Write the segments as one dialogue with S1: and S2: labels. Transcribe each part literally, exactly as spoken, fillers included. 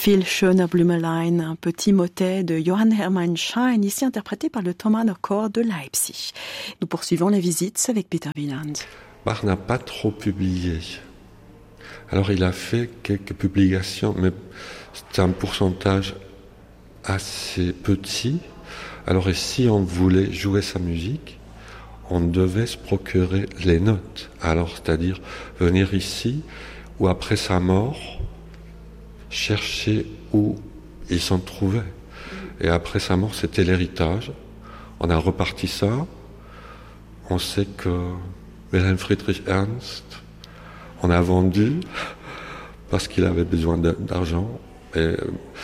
S1: Viel schöner Blümelein, un petit motet de Johann Hermann Schein, ici interprété par le Thomaner Chor de Leipzig. Nous poursuivons la visite avec Peter Wieland.
S2: Bach n'a pas trop publié. Alors il a fait quelques publications, mais c'est un pourcentage assez petit. Alors et si on voulait jouer sa musique, on devait se procurer les notes. Alors c'est-à-dire venir ici, ou après sa mort, chercher où il s'en trouvait. Et après sa mort, c'était l'héritage. On a reparti ça. On sait que Wilhelm Friedrich Ernst, on a vendu parce qu'il avait besoin d'argent. Et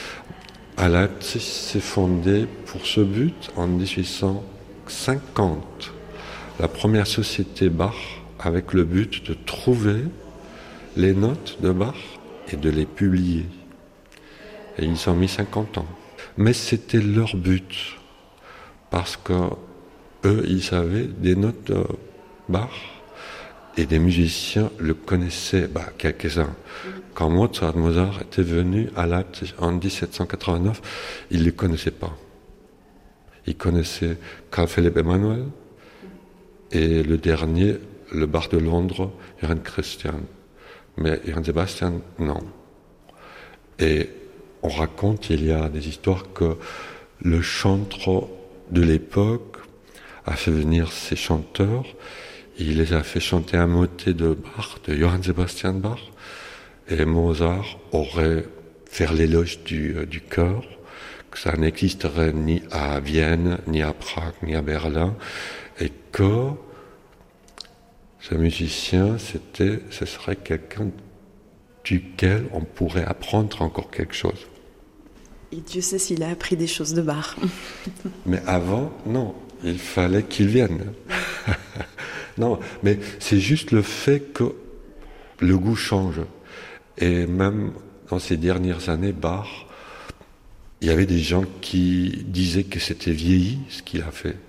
S2: à Leipzig s'est fondé pour ce but en dix-huit cent cinquante. La première société Bach avec le but de trouver les notes de Bach et de les publier. Et ils ont mis cinquante ans. Mais c'était leur but, parce que eux, ils savaient des notes de Bach, et des musiciens le connaissaient, bah, quelques-uns. Quand Mozart, Mozart était venu à Leipzig en dix-sept cent quatre-vingt-neuf, ils ne les connaissaient pas. Ils connaissaient Carl Philipp Emanuel, et le dernier, le Bach de Londres, Johann Christian. Mais Johann Sebastian, non. Et on raconte, il y a des histoires que le chantre de l'époque a fait venir ses chanteurs, il les a fait chanter un motet de Bach, de Johann Sebastian Bach, et Mozart aurait fait l'éloge du, euh, du chœur, que ça n'existerait ni à Vienne, ni à Prague, ni à Berlin, et que ce musicien, c'était, ce serait quelqu'un duquel on pourrait apprendre encore quelque chose.
S1: Et Dieu sait s'il a appris des choses de Bach.
S2: Mais avant, non, il fallait qu'il vienne. Non, mais c'est juste le fait que le goût change. Et même dans ces dernières années, Bach, il y avait des gens qui disaient que c'était vieilli ce qu'il a fait.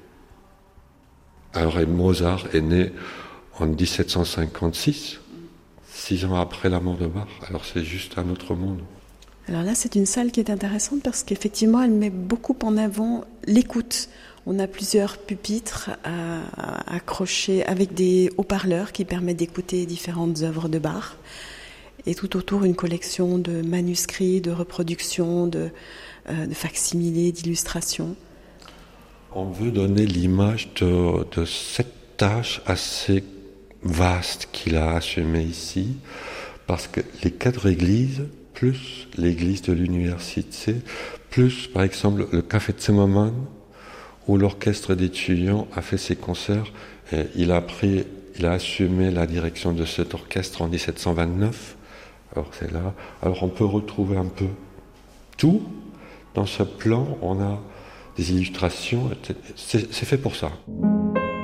S2: Alors Mozart est né en dix-sept cent cinquante-six, six ans après la mort de Bach. Alors c'est juste un autre monde.
S1: Alors là, c'est une salle qui est intéressante parce qu'effectivement, elle met beaucoup en avant l'écoute. On a plusieurs pupitres à, à accrocher avec des haut-parleurs qui permettent d'écouter différentes œuvres de Bach. Et tout autour, une collection de manuscrits, de reproductions, de, euh, de facsimilés, d'illustrations.
S2: On veut donner l'image de, de cette tâche assez vaste qu'il a assumée ici, parce que les quatre églises, plus l'église de l'université, plus par exemple le Café Zimmermann, où l'orchestre d'étudiants a fait ses concerts, et il a pris, il a assumé la direction de cet orchestre en dix-sept cent vingt-neuf. Alors c'est là. Alors on peut retrouver un peu tout dans ce plan. On a des illustrations. C'est, c'est fait pour ça.